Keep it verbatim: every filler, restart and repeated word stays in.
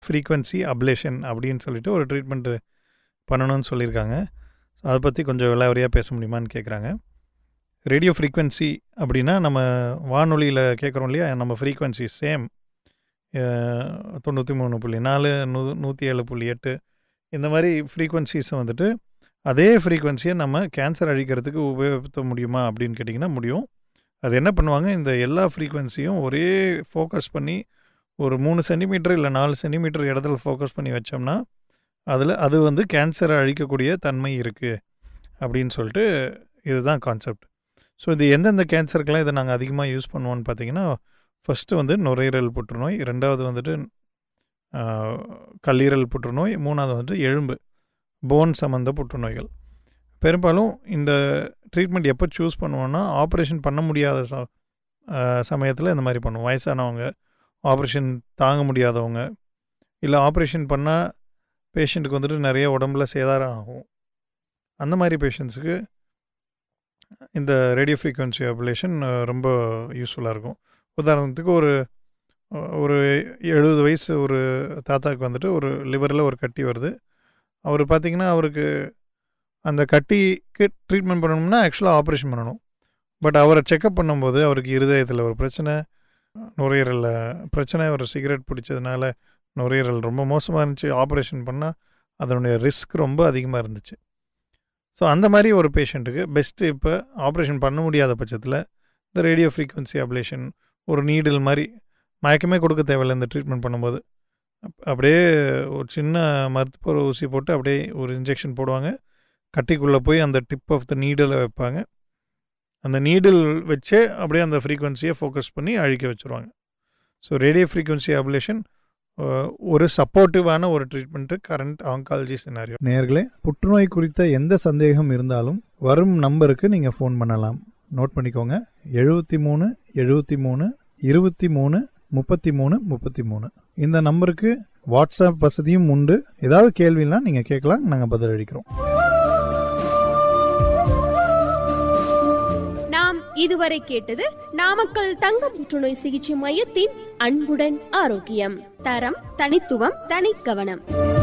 Frequency ablation அப்படின்னு சொல்லிட்டு ஒரு ட்ரீட்மெண்ட்டு பண்ணணும்னு சொல்லியிருக்காங்க. அதை பற்றி கொஞ்சம் விலாவரியாக பேச முடியுமான்னு கேட்குறாங்க. ரேடியோ ஃப்ரீக்வன்சி அப்படின்னா நம்ம வானொலியில் கேட்குறோம் இல்லையா, நம்ம ஃப்ரீக்வன்சி சேம் தொண்ணூற்றி மூணு புள்ளி நாலு நூ நூற்றி ஏழு புள்ளி எட்டு இந்த மாதிரி ஃப்ரீக்வன்சிஸை வந்துட்டு அதே ஃப்ரீக்வன்சியை நம்ம கேன்சர் அழிக்கிறதுக்கு உபயோகப்படுத்த முடியுமா அப்படின்னு கேட்டிங்கன்னா முடியும். அது என்ன பண்ணுவாங்க, இந்த எல்லா ஃப்ரீக்வன்சியும் ஒரே ஃபோக்கஸ் பண்ணி ஒரு மூணு சென்டிமீட்டர் இல்லை நாலு சென்டிமீட்டர் இடத்துல ஃபோக்கஸ் பண்ணி வச்சோம்னா அதில் அது வந்து கேன்சரை அழிக்கக்கூடிய தன்மை இருக்குது அப்படின்னு சொல்லிட்டு இதுதான் கான்செப்ட். ஸோ இது எந்தெந்த கேன்சருக்கெல்லாம் இதை நாங்கள் அதிகமாக யூஸ் பண்ணுவோன்னு பார்த்தீங்கன்னா, ஃபஸ்ட்டு வந்து நுரையீரல் புற்றுநோய், ரெண்டாவது வந்துட்டு கல்லீரல் புற்றுநோய், மூணாவது வந்துட்டு எலும்பு போன் சம்மந்த புற்றுநோய்கள். பெரும்பாலும் இந்த ட்ரீட்மெண்ட் எப்போ சூஸ் பண்ணுவோன்னா, ஆப்ரேஷன் பண்ண முடியாத ச சமயத்தில் இந்த மாதிரி பண்ணுவோம். வயசானவங்க, ஆப்ரேஷன் தாங்க முடியாதவங்க, இல்லை ஆப்ரேஷன் பண்ணால் பேஷண்ட்டுக்கு வந்துட்டு நிறைய உடம்புல சேதாரம் ஆகும். அந்த மாதிரி பேஷண்ட்ஸுக்கு இந்த ரேடியோ ஃப்ரீக்வன்சி அப்லேஷன் ரொம்ப யூஸ்ஃபுல்லாக இருக்கும். உதாரணத்துக்கு ஒரு ஒரு எழுபது வயசு ஒரு தாத்தாவுக்கு வந்துட்டு ஒரு லிவரில் ஒரு கட்டி வருது. அவர் பார்த்திங்கன்னா அவருக்கு அந்த கட்டிக்கு ட்ரீட்மெண்ட் பண்ணணும்னா ஆக்சுவலாக ஆப்ரேஷன் பண்ணணும். பட் அவரை செக்கப் பண்ணும்போது அவருக்கு இருதயத்தில் ஒரு பிரச்சனை, நுரையீரலில் பிரச்சனை, ஒரு சிகரெட் பிடிச்சதுனால நுரையீரல் ரொம்ப மோசமாக இருந்துச்சு. ஆப்ரேஷன் பண்ணால் அதனுடைய ரிஸ்க் ரொம்ப அதிகமாக இருந்துச்சு. ஸோ அந்த மாதிரி ஒரு பேஷண்ட்டுக்கு பெஸ்ட்டு இப்போ ஆப்ரேஷன் பண்ண முடியாத பட்சத்தில் இந்த ரேடியோ ஃப்ரீக்வன்சி அப்லேஷன் ஒரு நீடில் மாதிரி மயக்கமே கொடுக்க தேவையில்லை. இந்த ட்ரீட்மெண்ட் பண்ணும்போது அப்படியே ஒரு சின்ன மருத்துவ ஊசி போட்டு அப்படியே ஒரு இன்ஜெக்ஷன் போடுவாங்க. கட்டிக்குள்ளே போய் அந்த டிப் ஆஃப் த நீடிலை வைப்பாங்க. அந்த நீடில் வச்சே அப்படியே அந்த ஃப்ரீக்வன்சியை ஃபோக்கஸ் பண்ணி அழிக்க வச்சுருவாங்க. ஸோ ரேடியோ ஃப்ரீக்வன்சி அப்லேஷன் ஒரு சப்போர்ட்டிவான ஒரு ட்ரீட்மெண்ட்டு கரண்ட் ஆங்காலஜி சினாரியோ. நேயர்களே, புற்றுநோய் குறித்த எந்த சந்தேகம் இருந்தாலும் வரும் நம்பருக்கு நீங்கள் ஃபோன் பண்ணலாம். நோட் பண்ணிக்கோங்க, எழுபத்தி மூணு எழுபத்தி மூணு இருபத்தி மூணு முப்பத்தி மூணு முப்பத்தி மூணு. இந்த நம்பருக்கு வாட்ஸ்அப் வசதியும் உண்டு. ஏதாவது கேள்வினா நீங்கள் கேட்கலாம், நாங்கள் பதிலளிக்கிறோம். நாம் இதுவரை கேட்டது நாமக்கல் தங்க புற்றுநோய் சிகிச்சை மையத்தின் அன்புடன் ஆரோக்கியம். தரம், தனித்துவம், தனிக்கவனம்.